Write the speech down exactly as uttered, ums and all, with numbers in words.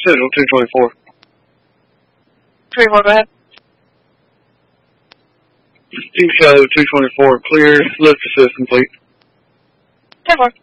Central two twenty-four. twenty-four, go ahead. Team Shadow two twenty-four, clear. Lift assist complete. ten four.